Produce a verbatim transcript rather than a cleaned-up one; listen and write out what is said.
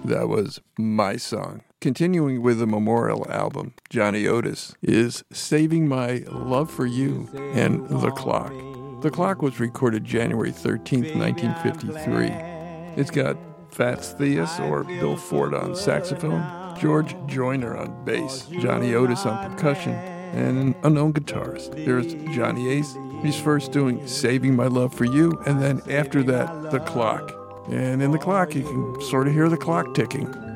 That was My Song. Continuing with the Memorial album, Johnny Otis is Saving My Love for You and The Clock. The Clock was recorded January thirteenth, nineteen fifty-three. It's got Fats Theus or Bill Ford on saxophone, George Joyner on bass, Johnny Otis on percussion, and an unknown guitarist. There's Johnny Ace. He's first doing Saving My Love for You, and then after that, The Clock. And in The Clock, you can sort of hear the clock ticking.